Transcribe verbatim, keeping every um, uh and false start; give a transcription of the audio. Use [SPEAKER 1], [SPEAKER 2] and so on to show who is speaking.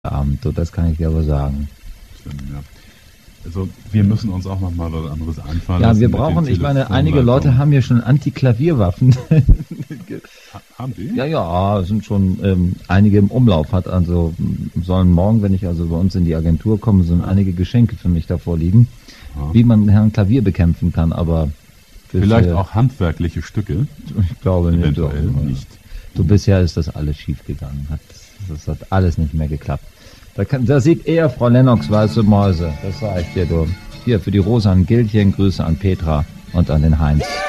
[SPEAKER 1] Abend, so, das kann ich dir aber sagen.
[SPEAKER 2] Stimmt, ja. Also wir müssen uns auch noch mal was anderes einfallen
[SPEAKER 1] Ja,
[SPEAKER 2] lassen
[SPEAKER 1] wir
[SPEAKER 2] mit den
[SPEAKER 1] brauchen, ich meine, einige
[SPEAKER 2] Telefonleitungen.
[SPEAKER 1] Leute haben hier schon Antiklavierwaffen.
[SPEAKER 2] Ha- Haben die?
[SPEAKER 1] Ja, ja, es sind schon ähm, einige im Umlauf. Hat also m, sollen morgen, wenn ich also bei uns in die Agentur komme, sollen einige Geschenke für mich davor liegen,
[SPEAKER 2] Ja.
[SPEAKER 1] wie man Herrn Klavier bekämpfen kann. Aber bis,
[SPEAKER 2] Vielleicht
[SPEAKER 1] äh,
[SPEAKER 2] auch handwerkliche Stücke,
[SPEAKER 1] ich glaube nicht.
[SPEAKER 2] eventuell
[SPEAKER 1] Doch,
[SPEAKER 2] nicht.
[SPEAKER 1] Du, bisher ist das alles schief gegangen. Hat, das hat alles nicht mehr geklappt. Da, kann, da sieht eher Frau Lennox weiße Mäuse. Das sage ich dir, du. Hier für die Rosa an Gildchen, Grüße an Petra und an den Heinz.